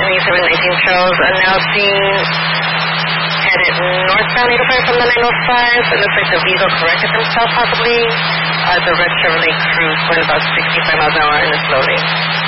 2719 Charles, now seen headed northbound 805 from the 905. It looks like the vehicle corrected himself possibly. The red Chevrolet Cruze going about 65 miles an hour in the slow lane.